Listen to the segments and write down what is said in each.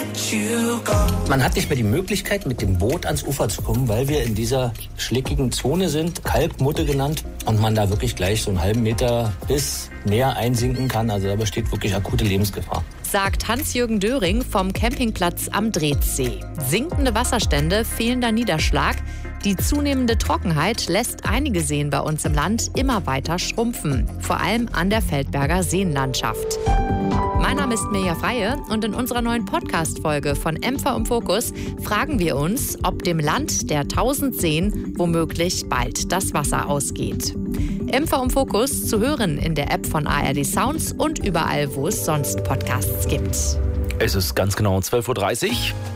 Man hat nicht mehr die Möglichkeit, mit dem Boot ans Ufer zu kommen, weil wir in dieser schlickigen Zone sind, Kalkmutte genannt, und man da wirklich gleich so einen halben Meter bis mehr einsinken kann. Also da besteht wirklich akute Lebensgefahr. Sagt Hans-Jürgen Döring vom Campingplatz am Dretzsee. Sinkende Wasserstände, fehlender Niederschlag. Die zunehmende Trockenheit lässt einige Seen bei uns im Land immer weiter schrumpfen. Vor allem an der Feldberger Seenlandschaft. Mein Name ist Mirja Freie und in unserer neuen Podcast-Folge von MV im Fokus fragen wir uns, ob dem Land der 1000 Seen womöglich bald das Wasser ausgeht. MV im Fokus zu hören in der App von ARD Sounds und überall, wo es sonst Podcasts gibt. Es ist ganz genau 12:30 Uhr.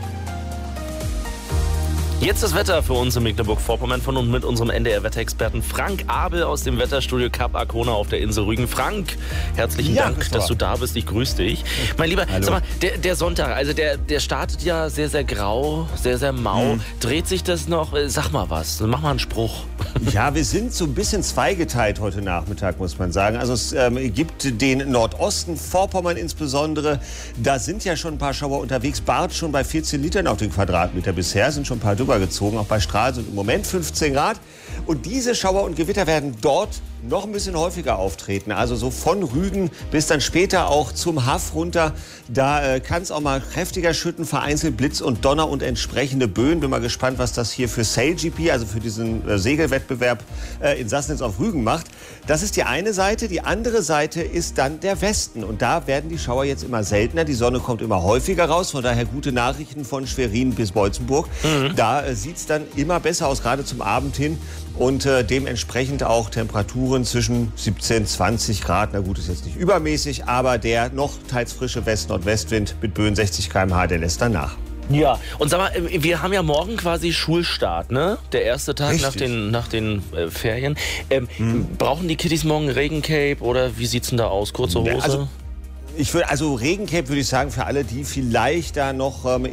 Jetzt das Wetter für uns in Mecklenburg-Vorpommern von und mit unserem NDR-Wetterexperten Frank Abel aus dem Wetterstudio Kap Arkona auf der Insel Rügen. Frank, herzlichen Dank, dass du da bist. Ich grüße dich. Mein Lieber, sag mal, der Sonntag, also der startet ja sehr, sehr grau, sehr, sehr mau. Dreht sich das noch? Sag mal was, mach mal einen Spruch. Ja, wir sind so ein bisschen zweigeteilt heute Nachmittag, muss man sagen. Also es gibt den Nordosten, Vorpommern insbesondere. Da sind ja schon ein paar Schauer unterwegs. Barth schon bei 14 Litern auf den Quadratmeter bisher, sind schon ein paar drüber gezogen. Auch bei Strahl sind im Moment 15 Grad. Und diese Schauer und Gewitter werden dort noch ein bisschen häufiger auftreten. Also so von Rügen bis dann später auch zum Haff runter. Da kann es auch mal kräftiger schütten, vereinzelt Blitz und Donner und entsprechende Böen. Bin mal gespannt, was das hier für SailGP, also für diesen Segelwettbewerb in Sassnitz auf Rügen macht. Das ist die eine Seite. Die andere Seite ist dann der Westen. Und da werden die Schauer jetzt immer seltener. Die Sonne kommt immer häufiger raus. Von daher gute Nachrichten von Schwerin bis Beutzenburg. Da sieht es dann immer besser aus, gerade zum Abend hin. Und dementsprechend auch Temperaturen zwischen 17, 20 Grad. Na gut, ist jetzt nicht übermäßig, aber der noch teils frische West-Nordwestwind mit Böen 60 km/h, der lässt dann nach. Ja, und sag mal, wir haben ja morgen quasi Schulstart, ne? Der erste Tag nach den Ferien. Brauchen die Kiddies morgen Regencape oder wie sieht's denn da aus? Kurze Hose? Also Regencape würde ich sagen, für alle, die vielleicht da noch